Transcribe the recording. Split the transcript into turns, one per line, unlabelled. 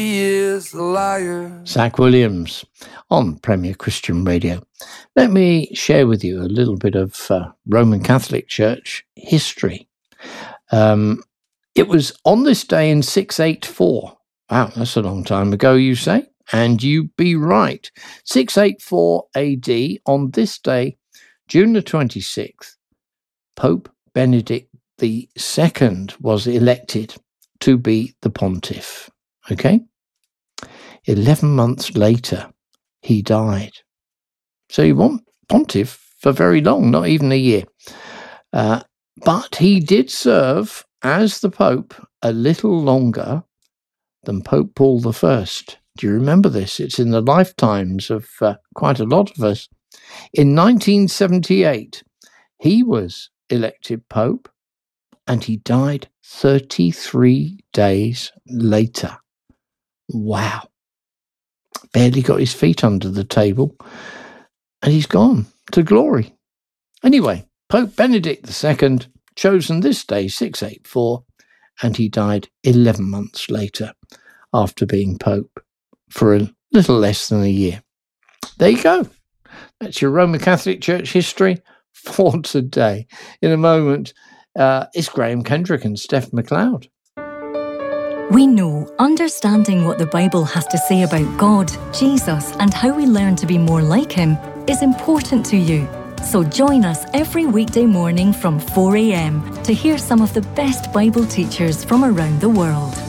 He is a liar. Zach Williams on Premier Christian Radio. Let me share with you a little bit of Roman Catholic Church history. It was on this day in 684. Wow, that's a long time ago, you say? And you be right. 684 AD, on this day, June the 26th, Pope Benedict II was elected to be the pontiff. Okay? 11 months later, he died. So he wasn't pontiff for very long, not even a year. But he did serve as the Pope a little longer than Pope Paul I. Do you remember this? It's in the lifetimes of quite a lot of us. In 1978, he was elected Pope, and he died 33 days later. Wow. Barely got his feet under the table, and he's gone to glory. Anyway, Pope Benedict II, chosen this day, 684, and he died 11 months later after being Pope for a little less than a year. There you go. That's your Roman Catholic Church history for today. In a moment, it's Graham Kendrick and Steph McLeod.
We know understanding what the Bible has to say about God, Jesus, and how we learn to be more like Him is important to you. So join us every weekday morning from 4 a.m. to hear some of the best Bible teachers from around the world.